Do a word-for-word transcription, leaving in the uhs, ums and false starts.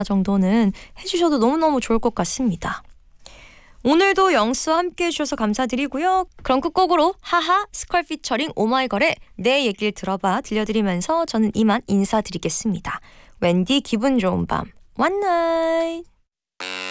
정도는 해주셔도 너무너무 좋을 것 같습니다. 오늘도 영수와 함께 해주셔서 감사드리고요. 그럼 끝곡으로 하하 스컬 피처링 오마이걸의 내 얘기를 들어봐 들려드리면서 저는 이만 인사드리겠습니다. 웬디 기분 좋은 밤 One night.